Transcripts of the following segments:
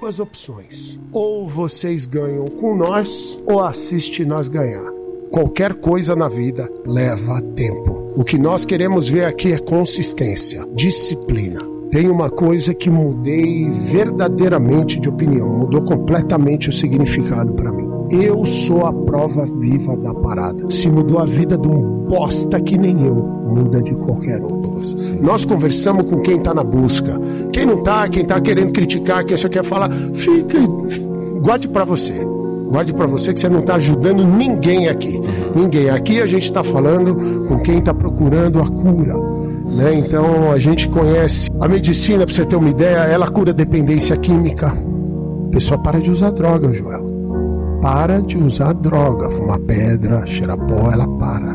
duas opções. Ou vocês ganham com nós, ou assiste nós ganhar. Qualquer coisa na vida leva tempo. O que nós queremos ver aqui é consistência, disciplina. Tem uma coisa que mudei verdadeiramente de opinião, mudou completamente o significado para mim. Eu sou a prova viva da parada. Se mudou a vida de um bosta que nem eu, muda de qualquer um. Nós conversamos com quem tá na busca. Quem não tá, quem tá querendo criticar, quem só quer falar, guarde pra você. Guarde pra você que você não tá ajudando ninguém aqui. Ninguém. Aqui a gente tá falando com quem tá procurando a cura. Né? Então a gente conhece a medicina, pra você ter uma ideia, ela cura dependência química. A pessoa para de usar droga, Joel. Para de usar droga. Fumar pedra, cheirar pó, ela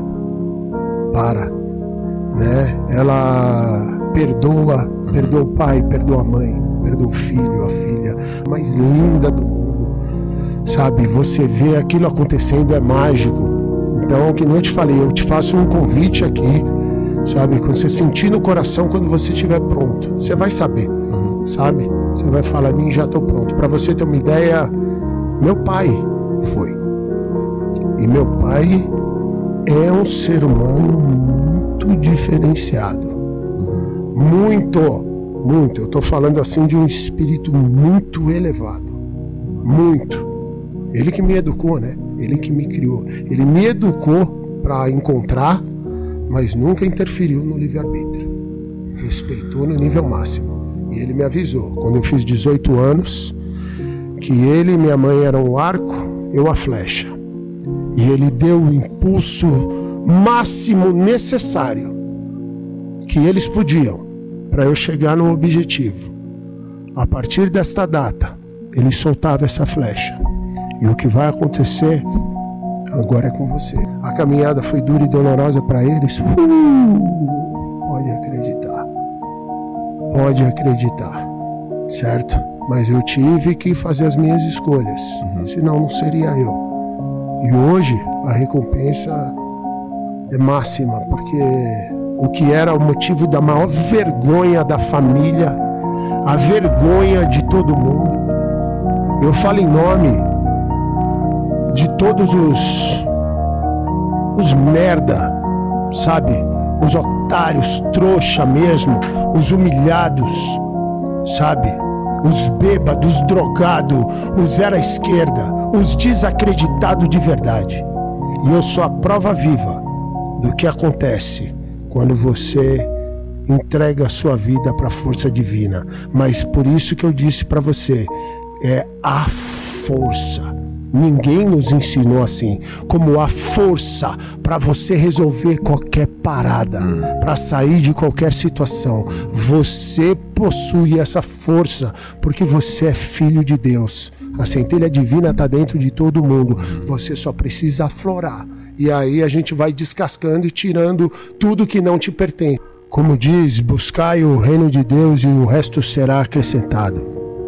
para. Né? Ela perdoa o pai, perdoa a mãe, perdoa o filho, a filha, a mais linda do mundo, sabe? Você vê aquilo acontecendo, é mágico. Então, que nem eu te falei, eu te faço um convite aqui, sabe? Quando você sentir no coração, quando você estiver pronto, você vai saber, sabe? Você vai falar, já estou pronto. Para você ter uma ideia, meu pai foi. E meu pai é um ser humano muito diferenciado. Muito. Eu estou falando assim de um espírito muito elevado. Muito. Ele que me educou, né? Ele que me criou. Ele me educou para encontrar, mas nunca interferiu no livre-arbítrio. Respeitou no nível máximo. E ele me avisou, quando eu fiz 18 anos, que ele e minha mãe eram o arco, eu a flecha. E ele deu o impulso máximo necessário que eles podiam para eu chegar no objetivo. A partir desta data, ele soltava essa flecha. E o que vai acontecer agora é com você. A caminhada foi dura e dolorosa para eles. Pode acreditar, certo? Mas eu tive que fazer as minhas escolhas, senão não seria eu. E hoje a recompensa é máxima, porque o que era o motivo da maior vergonha da família, a vergonha de todo mundo, eu falo em nome de todos os merda, sabe? Os otários, trouxa mesmo, os humilhados, sabe? Os bêbados, drogados, os zero à esquerda, os desacreditados de verdade. E eu sou a prova viva do que acontece quando você entrega a sua vida para a força divina. Mas por isso que eu disse para você, é a força. Ninguém nos ensinou assim, como a força para você resolver qualquer parada, para sair de qualquer situação. Você possui essa força porque você é filho de Deus. A centelha divina está dentro de todo mundo. Você só precisa aflorar. E aí a gente vai descascando e tirando tudo que não te pertence. Como diz, buscai o reino de Deus e o resto será acrescentado.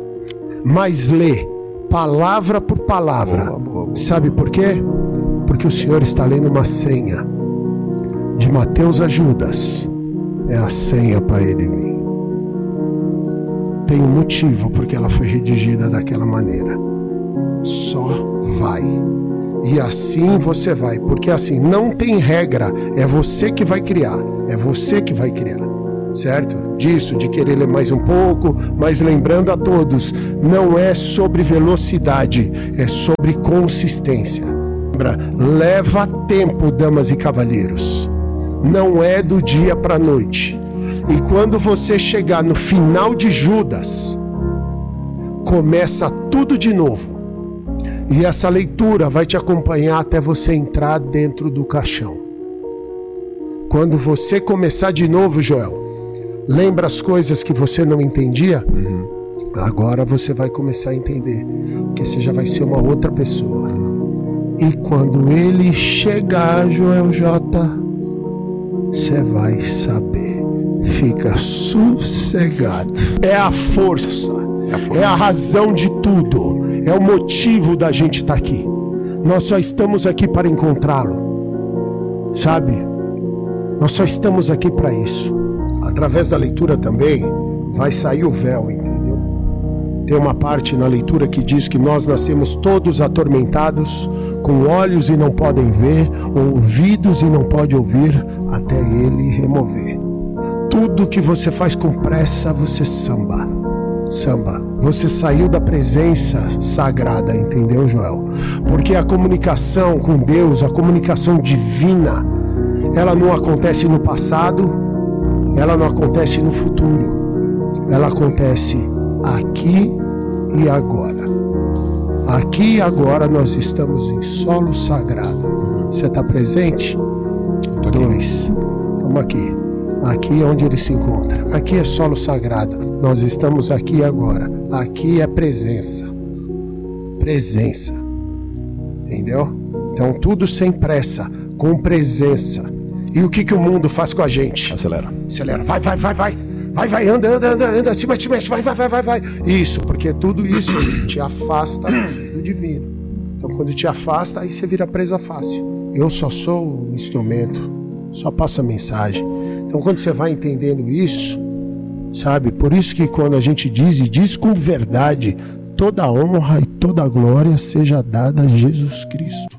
Mas lê palavra por palavra. Sabe por quê? Porque o Senhor está lendo uma senha. De Mateus a Judas. É a senha para ele vir. Tem um motivo porque ela foi redigida daquela maneira. Só vai. E assim você vai. Porque assim, não tem regra. É você que vai criar. É você que vai criar. Certo? Disso, de querer ler mais um pouco, mas lembrando a todos, não é sobre velocidade, é sobre consistência. Leva tempo, damas e cavalheiros. Não é do dia para a noite. E quando você chegar no final de Judas, começa tudo de novo. E essa leitura vai te acompanhar até você entrar dentro do caixão. Quando você começar de novo, Joel, lembra as coisas que você não entendia? Agora você vai começar a entender, porque você já vai ser uma outra pessoa. E quando ele chegar, Joel J, você vai saber. Fica sossegado. É a força, é a razão de tudo, é o motivo da gente estar aqui. Nós só estamos aqui para encontrá-lo, sabe? Nós só estamos aqui para isso. Através da leitura também vai sair o véu, entendeu? Tem uma parte na leitura que diz que nós nascemos todos atormentados, com olhos e não podem ver, ouvidos e não pode ouvir, até Ele remover. Tudo que você faz com pressa, você samba. Você saiu da presença sagrada, entendeu, Joel? Porque a comunicação com Deus, a comunicação divina, ela não acontece no passado, ela não acontece no futuro, ela acontece aqui e agora. Aqui e agora nós estamos em solo sagrado. Você está presente? 2. Estamos aqui. Aqui é onde ele se encontra. Aqui é solo sagrado. Nós estamos aqui e agora. Aqui é presença. Presença. Entendeu? Então tudo sem pressa, com presença. E o que o mundo faz com a gente? Acelera. Vai, anda, se mexe, vai. Isso, porque tudo isso te afasta do divino. Então quando te afasta, aí você vira presa fácil. Eu só sou o instrumento, só passo a mensagem. Então quando você vai entendendo isso, sabe? Por isso que quando a gente diz, e diz com verdade, toda a honra e toda a glória seja dada a Jesus Cristo.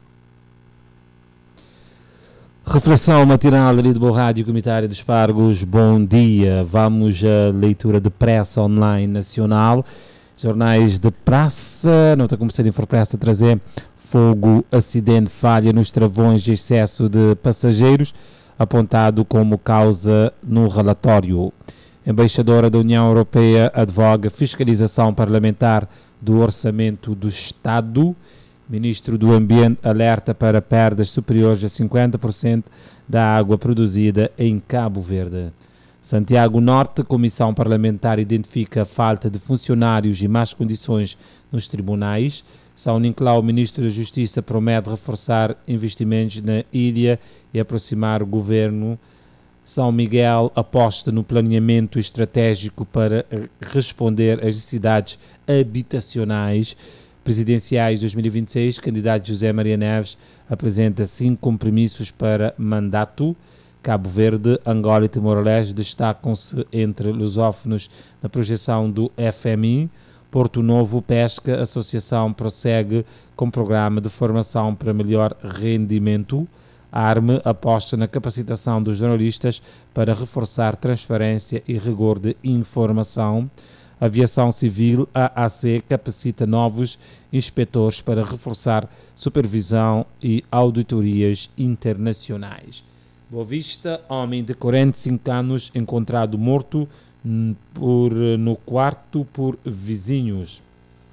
Reflexão matinal ali do Rádio Comunitário dos Pargos. Bom dia. Vamos à leitura de pressa online nacional. Jornais de praça. Nota comercial de Infopressa a trazer fogo, acidente, falha nos travões de excesso de passageiros, apontado como causa no relatório. Embaixadora da União Europeia advoga fiscalização parlamentar do orçamento do Estado. Ministro do Ambiente alerta para perdas superiores a 50% da água produzida em Cabo Verde. Santiago Norte, Comissão Parlamentar identifica a falta de funcionários e más condições nos tribunais. São Nicolau, Ministro da Justiça, promete reforçar investimentos na ilha e aproximar o governo. São Miguel aposta no planeamento estratégico para responder às necessidades habitacionais presidenciais 2026. Candidato José Maria Neves apresenta 5 compromissos para mandato. Cabo Verde, Angola e Timor-Leste destacam-se entre lusófonos na projeção do FMI. Porto Novo Pesca, associação prossegue com programa de formação para melhor rendimento. A ARME aposta na capacitação dos jornalistas para reforçar transparência e rigor de informação. Aviação Civil, AAC, capacita novos inspetores para reforçar supervisão e auditorias internacionais. Boa Vista, homem de 45 anos encontrado morto no quarto por vizinhos.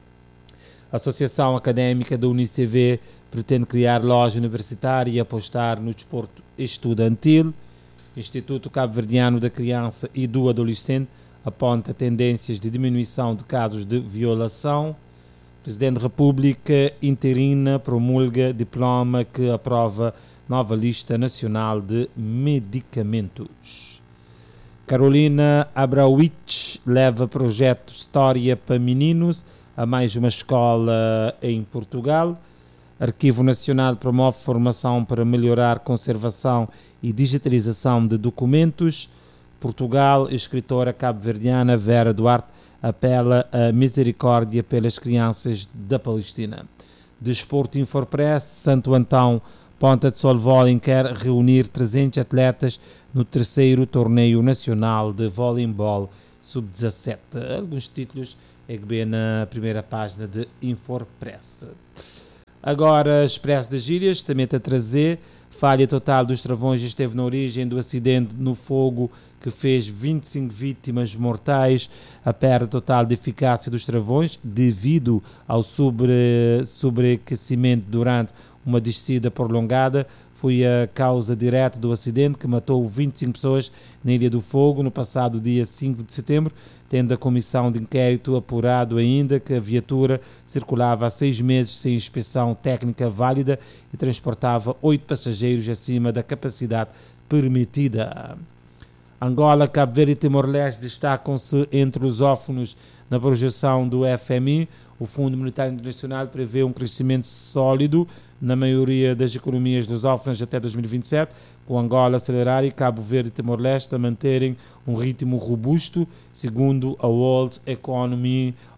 A Associação Académica da UNICV pretende criar loja universitária e apostar no desporto estudantil. Instituto Cabo-Verdiano da Criança e do Adolescente aponta tendências de diminuição de casos de violação. Presidente da República interina promulga diploma que aprova nova lista nacional de medicamentos. Carolina Abrauich leva projeto História para Meninos a mais uma escola em Portugal. Arquivo Nacional promove formação para melhorar conservação e digitalização de documentos. Portugal, escritora cabo-verdiana Vera Duarte apela à misericórdia pelas crianças da Palestina. Desporto Infopress, Santo Antão, Ponta de Solvólen quer reunir 300 atletas no 3º Torneio Nacional de Voleibol Sub-17. Alguns títulos é que vê na primeira página de Infopress. Agora, Expresso das Gírias, também está a trazer falha total dos travões esteve na origem do acidente no fogo que fez 25 vítimas mortais. A perda total de eficácia dos travões devido ao sobreaquecimento durante uma descida prolongada foi a causa direta do acidente que matou 25 pessoas na Ilha do Fogo no passado dia 5 de setembro, tendo a comissão de inquérito apurado ainda que a viatura circulava há 6 meses sem inspeção técnica válida e transportava 8 passageiros acima da capacidade permitida. Angola, Cabo Verde e Timor-Leste destacam-se entre os lusófonos na projeção do FMI. O Fundo Monetário Internacional prevê um crescimento sólido na maioria das economias lusófonas até 2027, com Angola a acelerar e Cabo Verde e Timor-Leste a manterem um ritmo robusto, segundo a World Economy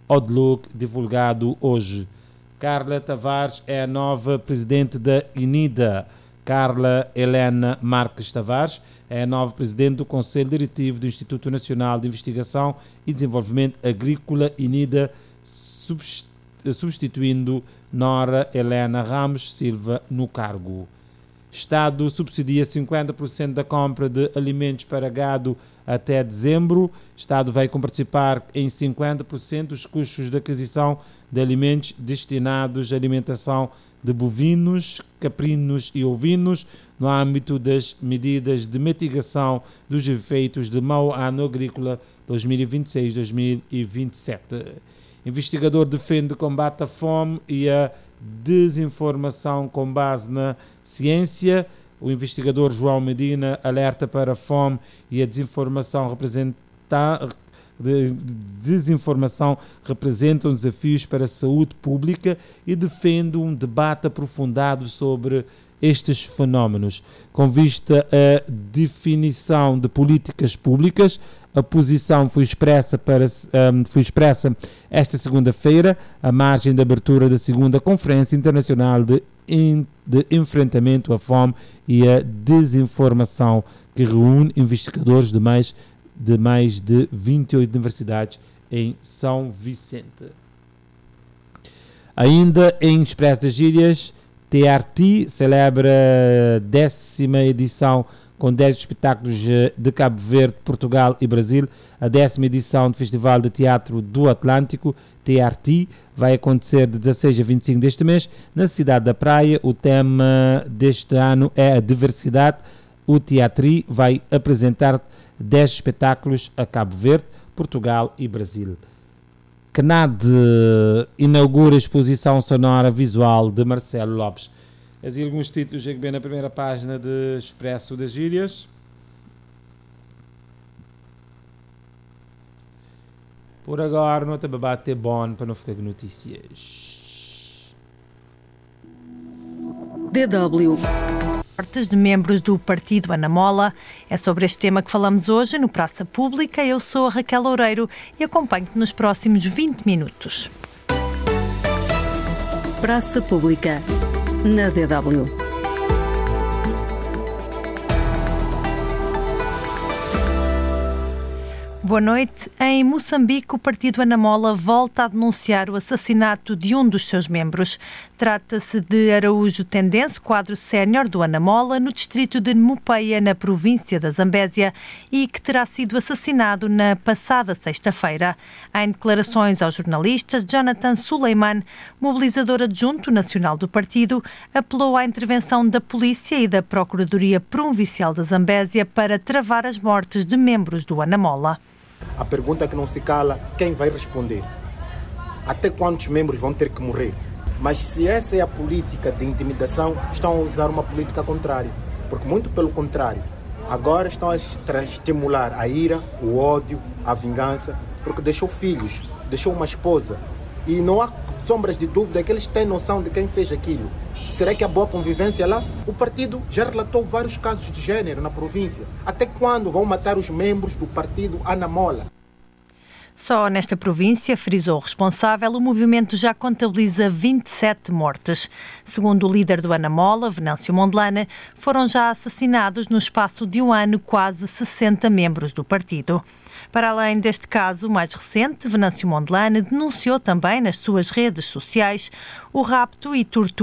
Outlook, divulgado hoje. Carla Tavares é a nova presidente da INIDA. Carla Helena Marques Tavares é a nova presidente do Conselho Diretivo do Instituto Nacional de Investigação e Desenvolvimento Agrícola INIDA, substituindo Nora Helena Ramos Silva no cargo. Estado subsidia 50% da compra de alimentos para gado até dezembro. Estado vai participar em 50% dos custos de aquisição de alimentos destinados à alimentação de bovinos, caprinos e ovinos no âmbito das medidas de mitigação dos efeitos de mau ano agrícola 2026-2027. Investigador defende combate à fome e à desinformação com base na ciência. O investigador João Medina alerta para a fome e a desinformação representam desafios para a saúde pública e defende um debate aprofundado sobre estes fenómenos. Com vista à definição de políticas públicas, a posição foi expressa esta segunda-feira, à margem da abertura da segunda Conferência Internacional de Enfrentamento à Fome e à Desinformação, que reúne investigadores de mais de 28 universidades em São Vicente. Ainda em Expresso das Gírias, TRT celebra a 10ª edição com 10 espetáculos de Cabo Verde, Portugal e Brasil. A 10ª edição do Festival de Teatro do Atlântico, TRT, vai acontecer de 16 a 25 deste mês, na cidade da Praia. O tema deste ano é a diversidade. O TRT vai apresentar 10 espetáculos a Cabo Verde, Portugal e Brasil. CNAD inaugura a exposição sonora visual de Marcelo Lopes. Assim, alguns títulos que vem na primeira página de Expresso das Gírias. Por agora, não está a bater bom para não ficar com notícias. DW. De membros do partido Anamola. É sobre este tema que falamos hoje no Praça Pública. Eu sou a Raquel Loureiro e acompanho-te nos próximos 20 minutos. Praça Pública, na DW. Boa noite. Em Moçambique, o partido Anamola volta a denunciar o assassinato de um dos seus membros. Trata-se de Araújo Tendense, quadro sénior do Anamola, no distrito de Mupeia, na província da Zambésia, e que terá sido assassinado na passada sexta-feira. Em declarações aos jornalistas, Jonathan Suleiman, mobilizador adjunto nacional do partido, apelou à intervenção da polícia e da Procuradoria Provincial da Zambésia para travar as mortes de membros do Anamola. A pergunta que não se cala, quem vai responder? Até quantos membros vão ter que morrer? Mas se essa é a política de intimidação, estão a usar uma política contrária. Porque muito pelo contrário, agora estão a estimular a ira, o ódio, a vingança, porque deixou filhos, deixou uma esposa. E não há sombras de dúvida que eles têm noção de quem fez aquilo. Será que há boa convivência lá? O partido já relatou vários casos de gênero na província. Até quando vão matar os membros do partido Anamola? Só nesta província, frisou o responsável, o movimento já contabiliza 27 mortes. Segundo o líder do Anamola, Venâncio Mondlane, foram já assassinados no espaço de um ano quase 60 membros do partido. Para além deste caso mais recente, Venâncio Mondlane denunciou também nas suas redes sociais o rapto e tortura